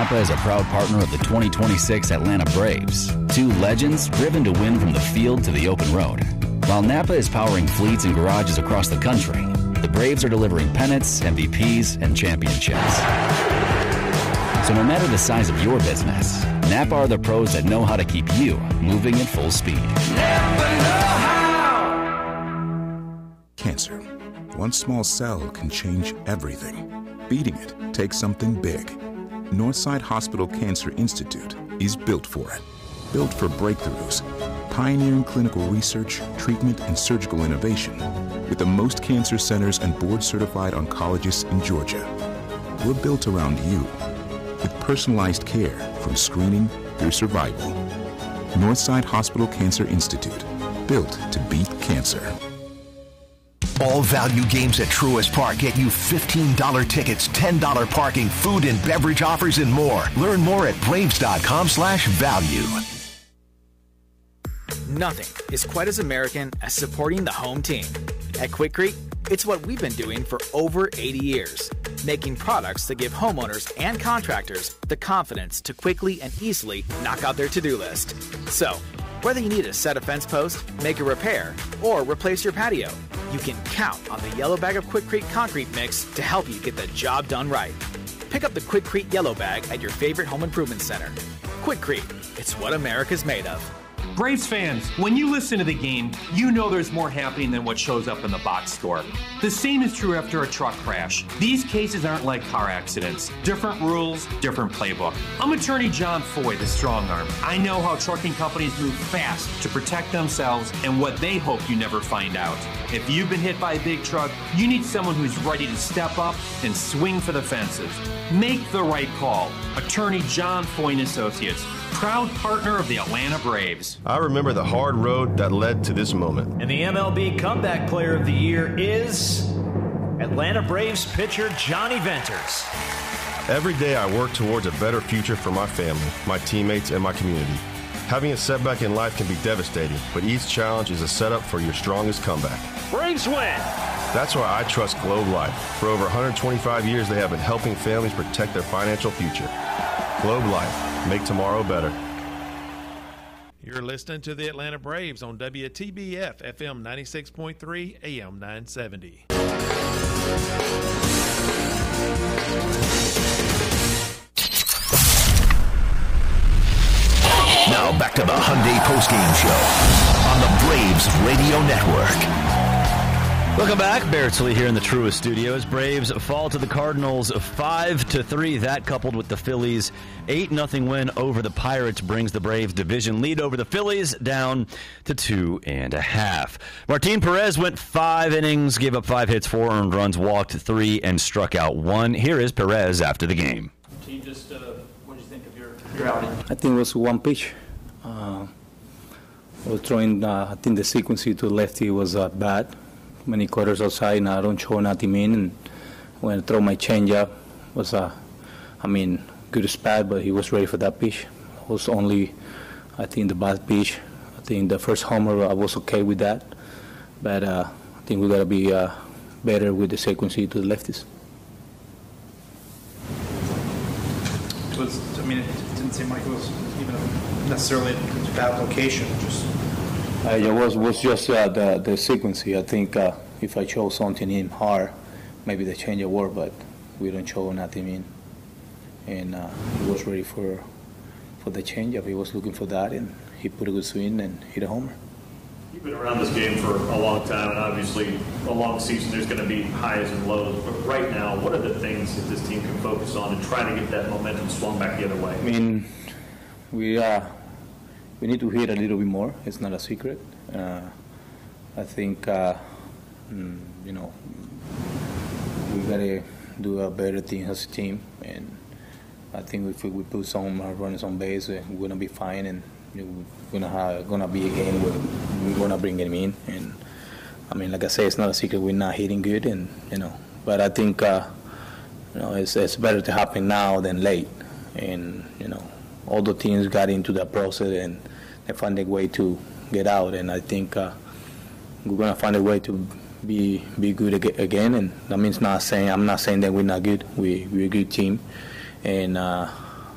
Napa is a proud partner of the 2026 Atlanta Braves, two legends driven to win from the field to the open road. While Napa is powering fleets and garages across the country, the Braves are delivering pennants, MVPs, and championships. So no matter the size of your business, Napa are the pros that know how to keep you moving at full speed. Never know how. Cancer. One small cell can change everything. Beating it takes something big. Northside Hospital Cancer Institute is built for it. Built for breakthroughs, pioneering clinical research, treatment, and surgical innovation with the most cancer centers and board-certified oncologists in Georgia. We're built around you with personalized care from screening through survival. Northside Hospital Cancer Institute, built to beat cancer. All value games at Truist Park get you $15 tickets, $10 parking, food and beverage offers, and more. Learn more at Braves.com/value. Nothing is quite as American as supporting the home team. At Quikrete, it's what we've been doing for over 80 years, making products that give homeowners and contractors the confidence to quickly and easily knock out their to-do list. So, whether you need to set a fence post, make a repair, or replace your patio, you can count on the yellow bag of Quikrete concrete mix to help you get the job done right. Pick up the Quikrete yellow bag at your favorite home improvement center. Quikrete, it's what America's made of. Braves fans, when you listen to the game, you know there's more happening than what shows up in the box score. The same is true after a truck crash. These cases aren't like car accidents. Different rules, different playbook. I'm attorney John Foy, the strong arm. I know how trucking companies move fast to protect themselves and what they hope you never find out. If you've been hit by a big truck, you need someone who's ready to step up and swing for the fences. Make the right call. Attorney John Foy and Associates, proud partner of the Atlanta Braves. I remember the hard road that led to this moment. And the MLB Comeback Player of the Year is Atlanta Braves pitcher Johnny Venters. Every day I work towards a better future for my family, my teammates, and my community. Having a setback in life can be devastating, but each challenge is a setup for your strongest comeback. Braves win! That's why I trust Globe Life. For over 125 years, they have been helping families protect their financial future. Globe Life. Make tomorrow better. You're listening to the Atlanta Braves on WTBF FM 96.3 AM 970. Now back to the Hyundai postgame show on the Braves Radio Network. Welcome back. Barrett Lee here in the Truist Studios. Braves fall to the Cardinals 5-3. That coupled with the Phillies 8-0 win over the Pirates brings the Braves division lead over the Phillies down to 2.5. Martin Perez went 5 innings, gave up 5 hits, 4 earned runs, walked 3, and struck out 1. Here is Perez after the game. Team, just what did you think of your outing? I think it was one pitch. I was throwing. I think the sequence to the lefty was bad. Many quarters outside, and I don't show nothing in. And when I throw my changeup, was good spot, but he was ready for that pitch. It was only, I think, the bad pitch. I think the first homer I was okay with that, but I think we gotta be better with the sequence to the lefties. It didn't seem like it was even necessarily a bad location. It was just the sequence. I think if I show something in hard, maybe the change of word, but we don't show nothing in. And he was ready for the change-up. He was looking for that, and he put a good swing and hit a homer. You've been around this game for a long time, and obviously a long season, there's going to be highs and lows. But right now, what are the things that this team can focus on and try to get that momentum swung back the other way? We need to hit a little bit more. It's not a secret. I think, we got to do a better thing as a team. And I think if we put some runners on base, we're going to be fine. And we're going to be a game where we're going to bring him in. And, like I say, it's not a secret we're not hitting good. And, but I think, it's better to happen now than late. And, all the teams got into that process and they found a way to get out. And I think we're going to find a way to be good again. And that means I'm not saying that we're not good. We're a good team. And